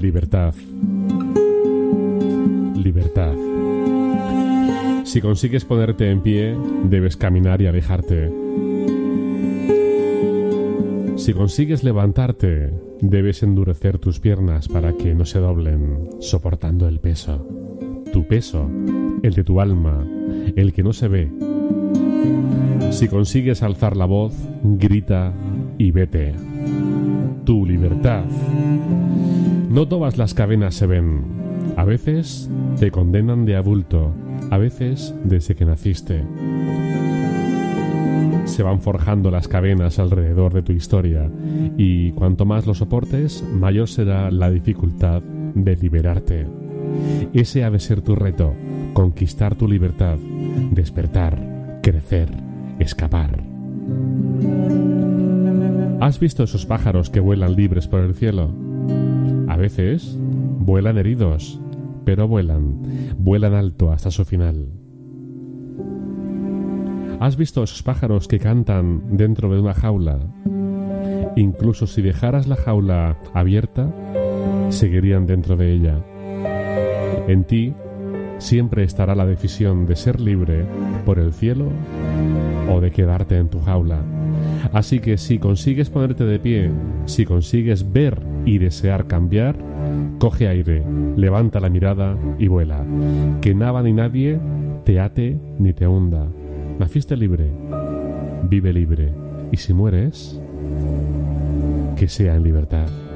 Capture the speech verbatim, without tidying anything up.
Libertad. Libertad. Si consigues ponerte en pie, debes caminar y alejarte. Si consigues levantarte, debes endurecer tus piernas para que no se doblen, soportando el peso. Tu peso, el de tu alma, el que no se ve. Si consigues alzar la voz, grita y vete. Tu libertad. No todas las cadenas se ven. A veces te condenan de adulto, a veces desde que naciste. Se van forjando las cadenas alrededor de tu historia y cuanto más lo soportes, mayor será la dificultad de liberarte. Ese ha de ser tu reto, conquistar tu libertad, despertar, crecer, escapar. ¿Has visto esos pájaros que vuelan libres por el cielo? A veces vuelan heridos, pero vuelan, vuelan alto hasta su final. ¿Has visto esos pájaros que cantan dentro de una jaula? Incluso si dejaras la jaula abierta, seguirían dentro de ella. En ti siempre estará la decisión de ser libre por el cielo o de quedarte en tu jaula. Así que si consigues ponerte de pie, si consigues ver y desear cambiar, coge aire, levanta la mirada y vuela. Que nada ni nadie te ate ni te hunda. Naciste libre, vive libre, y si mueres, que sea en libertad.